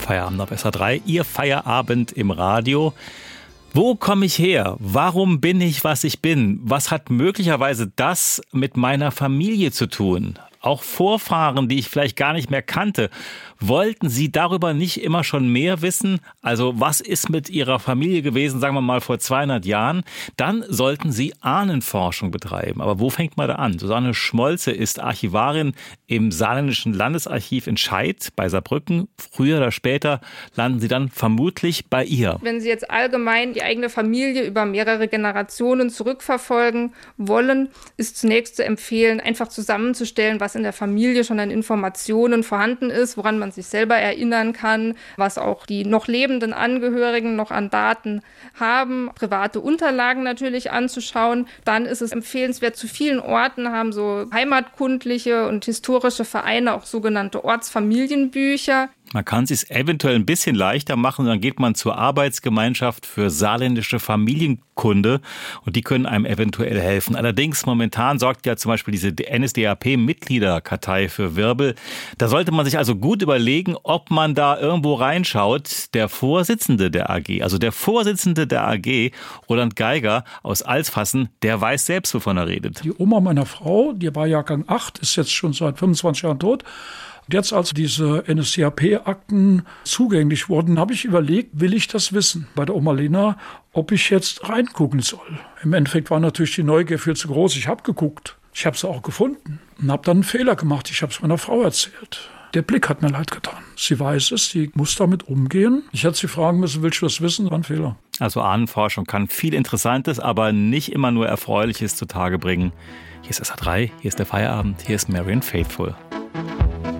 Feierabend auf SR3. Ihr Feierabend im Radio. Wo komme ich her? Warum bin ich, was ich bin? Was hat möglicherweise das mit meiner Familie zu tun? Auch Vorfahren, die ich vielleicht gar nicht mehr kannte. Wollten Sie darüber nicht immer schon mehr wissen? Also was ist mit Ihrer Familie gewesen, sagen wir mal vor 200 Jahren? Dann sollten Sie Ahnenforschung betreiben. Aber wo fängt man da an? Susanne Schmolze ist Archivarin im Saarländischen Landesarchiv in Scheidt bei Saarbrücken. Früher oder später landen Sie dann vermutlich bei ihr. Wenn Sie jetzt allgemein die eigene Familie über mehrere Generationen zurückverfolgen wollen, ist zunächst zu empfehlen, einfach zusammenzustellen, was in der Familie schon an Informationen vorhanden ist, woran man sich selber erinnern kann, was auch die noch lebenden Angehörigen noch an Daten haben, private Unterlagen natürlich anzuschauen. Dann ist es empfehlenswert, zu vielen Orten haben so heimatkundliche und historische Vereine auch sogenannte Ortsfamilienbücher. Man kann es sich eventuell ein bisschen leichter machen, dann geht man zur Arbeitsgemeinschaft für saarländische Familienkunde und die können einem eventuell helfen. Allerdings momentan sorgt ja zum Beispiel diese NSDAP-Mitgliederkartei für Wirbel. Da sollte man sich also gut überlegen, ob man da irgendwo reinschaut. Der Vorsitzende der AG, also der Vorsitzende der AG, Roland Geiger aus Alsfassen, der weiß selbst, wovon er redet. Die Oma meiner Frau, die war Jahrgang 8, ist jetzt schon seit 25 Jahren tot. Jetzt, als diese NSDAP-Akten zugänglich wurden, habe ich überlegt, will ich das wissen bei der Oma Lena, ob ich jetzt reingucken soll. Im Endeffekt war natürlich die Neugier viel zu groß. Ich habe geguckt, ich habe sie auch gefunden und habe dann einen Fehler gemacht. Ich habe es meiner Frau erzählt. Der Blick hat mir leid getan. Sie weiß es, sie muss damit umgehen. Ich hätte sie fragen müssen, willst du das wissen? War ein Fehler. Also Ahnenforschung kann viel Interessantes, aber nicht immer nur Erfreuliches zutage bringen. Hier ist SR3, hier ist der Feierabend, hier ist Marianne Faithfull.